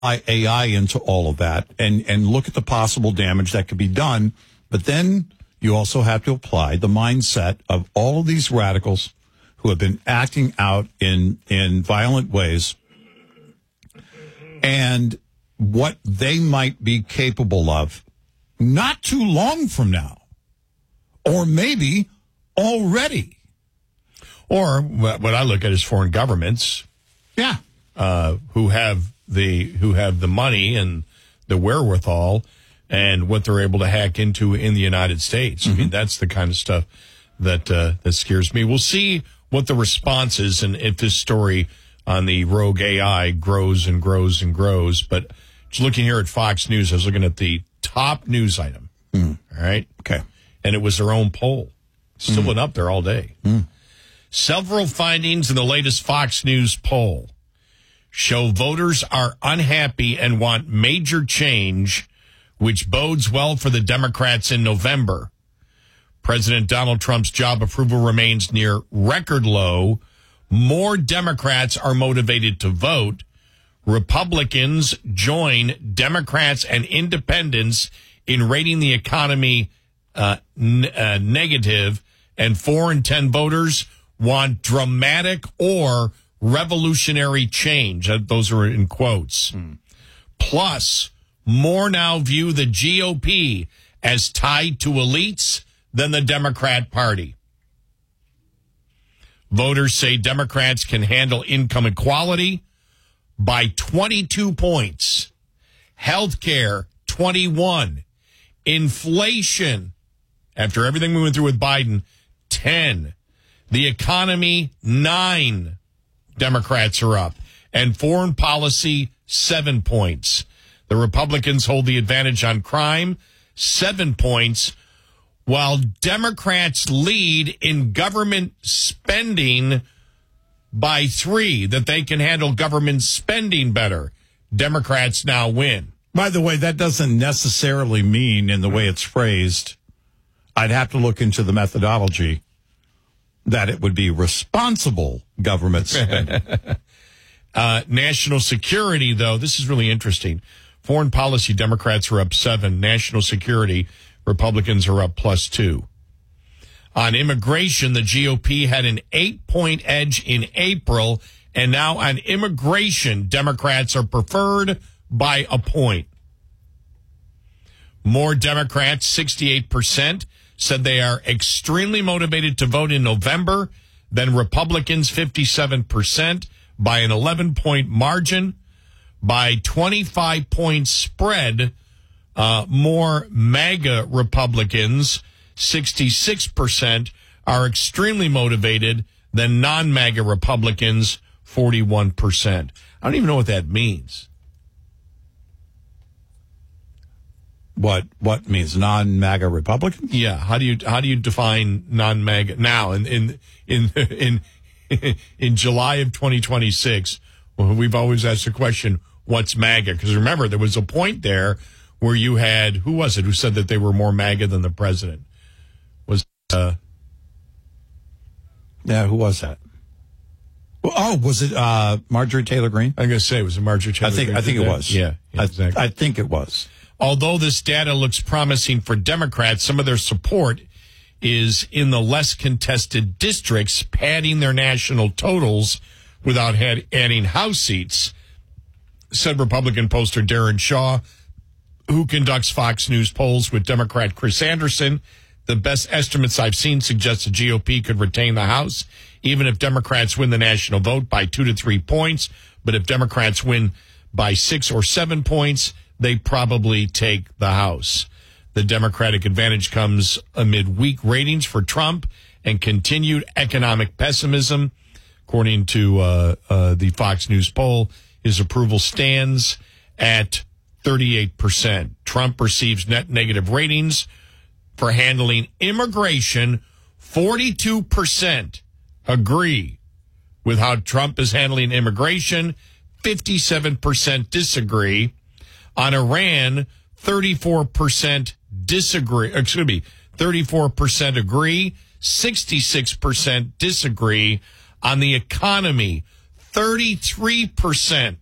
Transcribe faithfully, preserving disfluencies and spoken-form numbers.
A I into all of that and, and look at the possible damage that could be done. But then you also have to apply the mindset of all of these radicals who have been acting out in, in violent ways and what they might be capable of not too long from now, or maybe already. Or what I look at is foreign governments. Yeah. Uh, who have the who have the money and the wherewithal and what they're able to hack into in the United States. Mm-hmm. I mean, that's the kind of stuff that uh, that scares me. We'll see what the response is and if this story on the rogue A I grows and grows and grows. But just looking here at Fox News, I was looking at the top news item. Mm. All right. Okay. And it was their own poll. Still mm. been up there all day. Mm. Several findings in the latest Fox News poll show voters are unhappy and want major change, which bodes well for the Democrats in November. President Donald Trump's job approval remains near record low. More Democrats are motivated to vote. Republicans join Democrats and independents in rating the economy uh, n- uh, negative, and four in ten voters want dramatic or revolutionary change. Those are in quotes. Mm. Plus, more now view the G O P as tied to elites than the Democrat Party. Voters say Democrats can handle income equality by twenty-two points. Healthcare, twenty-one. Inflation, after everything we went through with Biden, ten. The economy, nine. Democrats are up. And foreign policy, seven points. The Republicans hold the advantage on crime, seven points, while Democrats lead in government spending by three, that they can handle government spending better. Democrats now win. By the way, that doesn't necessarily mean, in the way it's phrased, I'd have to look into the methodology, that it would be responsible government spending. uh, national security, though, this is really interesting. Foreign policy, Democrats are up seven. National security, Republicans are up plus two. On immigration, the G O P had an eight-point edge in April, and now on immigration, Democrats are preferred by a point. More Democrats, sixty-eight percent, said they are extremely motivated to vote in November than Republicans, fifty-seven percent, by an eleven-point margin. By twenty-five point spread, uh, more MAGA Republicans, sixty-six percent, are extremely motivated than non-MAGA Republicans, forty-one percent. I don't even know what that means. What what means non-MAGA Republicans? Yeah, how do you how do you define non-MAGA now in in in in in July of twenty twenty-six? Well, we've always asked the question, what's MAGA? Because remember, there was a point there where you had, who was it who said that they were more MAGA than the president? Was uh yeah, who was that? Well, oh, was it uh, Marjorie Taylor Greene? I'm going to say it was a Marjorie Taylor I think Greene. I think it was. Yeah, yeah I, exactly. I think it was. Although this data looks promising for Democrats, some of their support is in the less contested districts, padding their national totals without had, adding House seats, said Republican pollster Darren Shaw, who conducts Fox News polls with Democrat Chris Anderson. The best estimates I've seen suggest the G O P could retain the House, even if Democrats win the national vote by two to three points. But if Democrats win by six or seven points, they probably take the House. The Democratic advantage comes amid weak ratings for Trump and continued economic pessimism. According to uh, uh, the Fox News poll, his approval stands at thirty-eight percent. Trump receives net negative ratings for handling immigration. forty-two percent agree with how Trump is handling immigration. fifty-seven percent disagree. On Iran, thirty-four percent disagree. Excuse me, thirty-four percent agree, sixty-six percent disagree. On the economy, thirty-three percent